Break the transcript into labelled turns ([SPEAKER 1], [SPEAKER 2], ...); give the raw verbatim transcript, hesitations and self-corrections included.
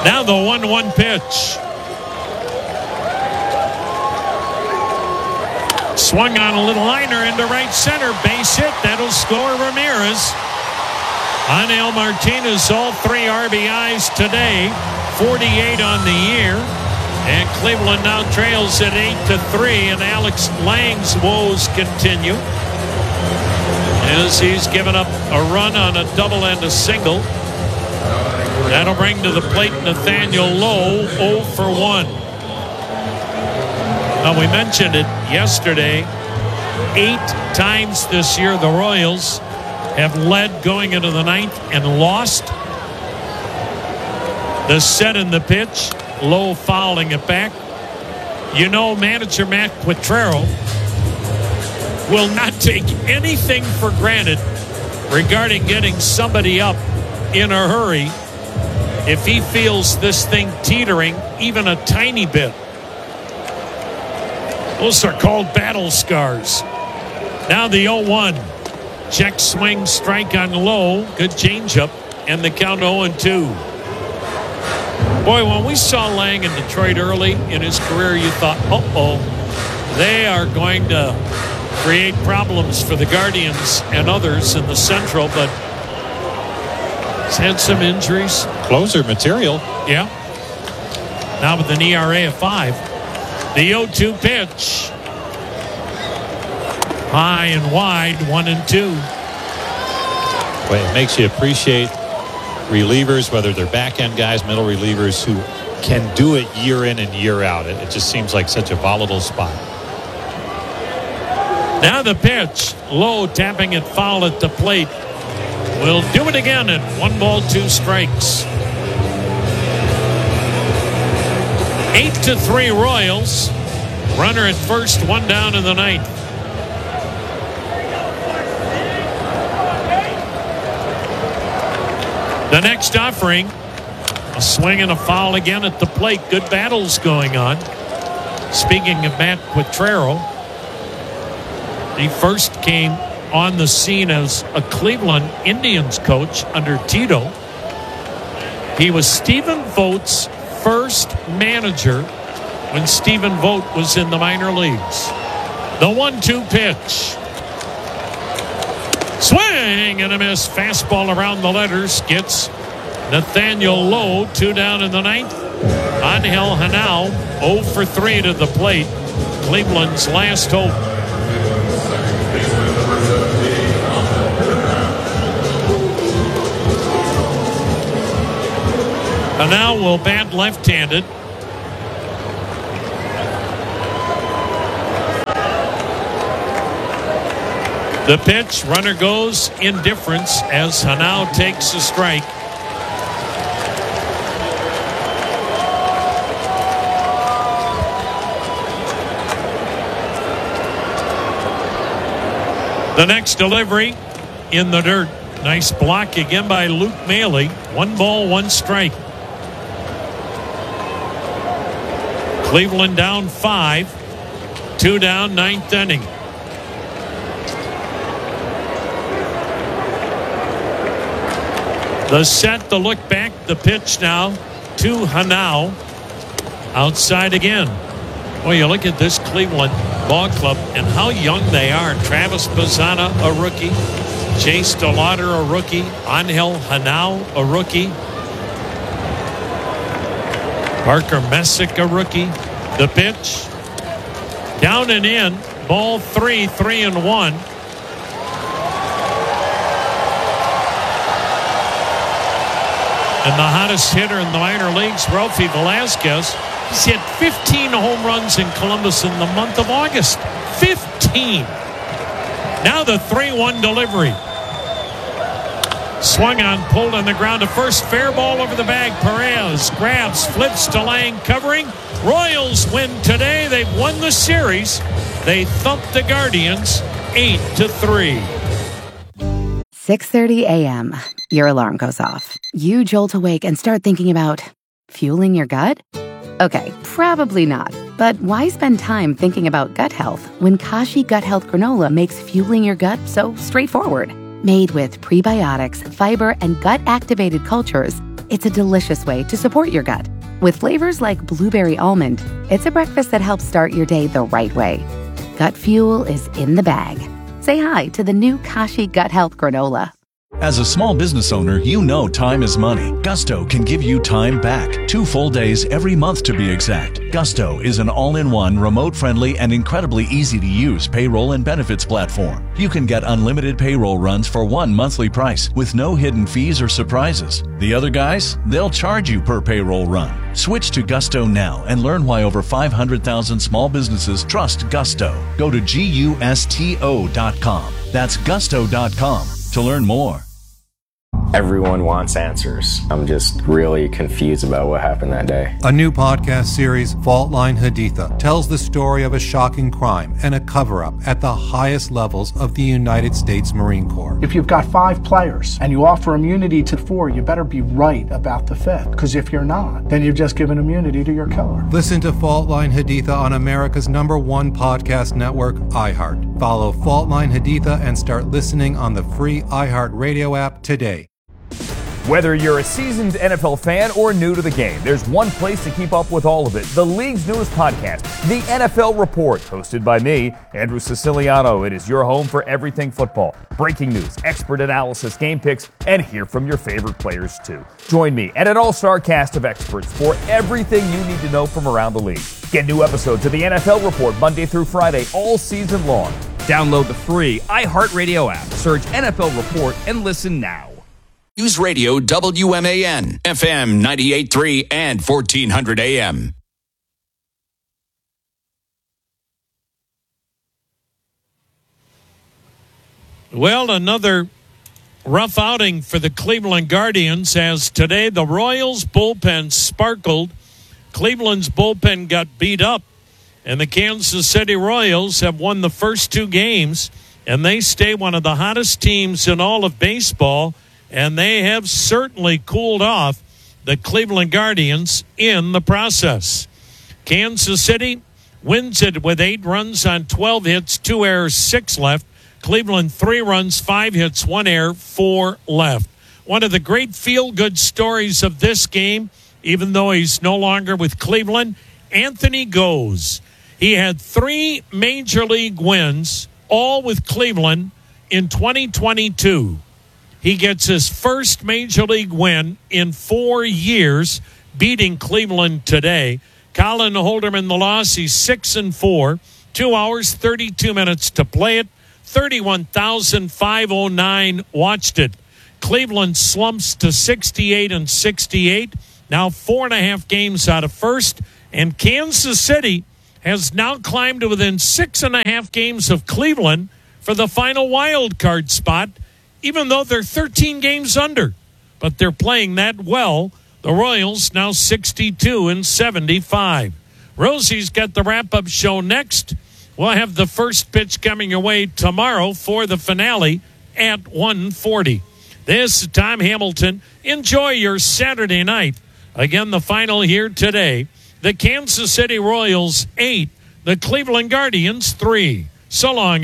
[SPEAKER 1] Now the one one pitch. Swung on a little liner into right center. Base hit. That'll score Ramirez. Angel Martinez, all three R B Is today. forty-eight on the year. And Cleveland now trails at eight to three. And Alex Lang's woes continue, as he's given up a run on a double and a single. That'll bring to the plate Nathaniel Lowe, oh for one. Now, we mentioned it yesterday. Eight times this year the Royals have led going into the ninth and lost. The set in the pitch, Lowe fouling it back. You know, manager Matt Quatraro will not take anything for granted regarding getting somebody up in a hurry if he feels this thing teetering even a tiny bit. Those are called battle scars. Now the oh one. Check swing strike on Lowe. Good changeup. And the count oh and two. Boy, when we saw Lang in Detroit early in his career, you thought, uh-oh, they are going to create problems for the Guardians and others in the Central, but he's had some injuries.
[SPEAKER 2] Closer material.
[SPEAKER 1] Yeah. Now with an E R A of five. The oh two pitch. High and wide, one and two.
[SPEAKER 2] Well, it makes you appreciate relievers, whether they're back-end guys, middle relievers, who can do it year in and year out. It, it just seems like such a volatile spot.
[SPEAKER 1] Now the pitch. Lowe tapping it foul at the plate. Will do it again at one ball, two strikes. Eight to three Royals. Runner at first, one down in the ninth. The next offering, a swing and a foul again at the plate. Good battles going on. Speaking of Matt Quatraro, he first came on the scene as a Cleveland Indians coach under Tito. He was Stephen Vogt's first manager when Stephen Vogt was in the minor leagues. The one two pitch. Swing and a miss. Fastball around the letters. Gets Nathaniel Lowe. Two down in the ninth. Angel Hanau oh for three to the plate. Cleveland's last hope. Hanau will bat left-handed. The pitch, runner goes, indifference as Hanau takes a strike. The next delivery in the dirt. Nice block again by Luke Maile. One ball, one strike. Cleveland down five. Two down, ninth inning. The set, the look back, the pitch now to Hanau. Outside again. Well, you look at this Cleveland ball club and how young they are. Travis Bazzana, a rookie. Chase DeLauder, a rookie. Angel Hanau, a rookie. Parker Messick, a rookie. The pitch. Down and in. Ball three, three and one. And the hottest hitter in the minor leagues, Ralphie Velasquez, he's hit fifteen home runs in Columbus in the month of August. fifteen. Now the three one delivery. Swung on, pulled on the ground to first. Fair ball over the bag. Perez grabs, flips to Lang, covering. Royals win today. They've won the series. They thumped the Guardians eight to three.
[SPEAKER 3] six thirty a.m. Your alarm goes off. You jolt awake and start thinking about fueling your gut? Okay, probably not. But why spend time thinking about gut health when Kashi Gut Health Granola makes fueling your gut so straightforward? Made with prebiotics, fiber, and gut-activated cultures, It's a delicious way to support your gut. With flavors like blueberry almond, it's a breakfast that helps start your day the right way. Gut Fuel is in the bag. Say hi to the new Kashi Gut Health Granola.
[SPEAKER 4] As a small business owner, you know time is money. Gusto can give you time back. Two full days every month to be exact. Gusto is an all-in-one, remote-friendly, and incredibly easy-to-use payroll and benefits platform. You can get unlimited payroll runs for one monthly price with no hidden fees or surprises. The other guys, they'll charge you per payroll run. Switch to Gusto now and learn why over five hundred thousand small businesses trust Gusto. Go to gusto dot com. That's gusto dot com to learn more.
[SPEAKER 5] Everyone wants answers. I'm just really confused about what happened that day.
[SPEAKER 6] A new podcast series, Fault Line Haditha, tells the story of a shocking crime and a cover-up at the highest levels of the United States Marine Corps.
[SPEAKER 7] If you've got five players and you offer immunity to four, you better be right about the fifth. Because if you're not, then you've just given immunity to your killer.
[SPEAKER 6] Listen to Fault Line Haditha on America's number one podcast network, iHeart. Follow Fault Line Haditha and start listening on the free iHeart Radio app today.
[SPEAKER 8] Whether you're a seasoned N F L fan or new to the game, there's one place to keep up with all of it. The league's newest podcast, The N F L Report, hosted by me, Andrew Siciliano. It is your home for everything football. Breaking news, expert analysis, game picks, and hear from your favorite players too. Join me and an all-star cast of experts for everything you need to know from around the league. Get new episodes of The N F L Report Monday through Friday all season long. Download the free iHeartRadio app, search N F L Report, and listen now.
[SPEAKER 9] News Radio W M A N, F M ninety-eight point three and fourteen hundred A M.
[SPEAKER 1] Well, another rough outing for the Cleveland Guardians as today the Royals bullpen sparkled. Cleveland's bullpen got beat up, and the Kansas City Royals have won the first two games, and they stay one of the hottest teams in all of baseball. And they have certainly cooled off the Cleveland Guardians in the process. Kansas City wins it with eight runs on twelve hits, two errors, six left. Cleveland, three runs, five hits, one error, four left. One of the great feel-good stories of this game, even though he's no longer with Cleveland, Anthony Goes. He had three major league wins, all with Cleveland, in twenty twenty-two. He gets his first major league win in four years, beating Cleveland today. Colin Holderman, the loss, he's six and four, two hours, thirty-two minutes to play it. thirty-one thousand five hundred nine watched it. Cleveland slumps to sixty-eight and sixty-eight, now four and a half games out of first. And Kansas City has now climbed to within six and a half games of Cleveland for the final wild card spot, even though they're thirteen games under. But they're playing that well. The Royals now sixty-two and seventy-five. Rosie's got the wrap-up show next. We'll have the first pitch coming your way tomorrow for the finale at one forty. This is Tom Hamilton. Enjoy your Saturday night. Again, the final here today. The Kansas City Royals eight, the Cleveland Guardians three. So long.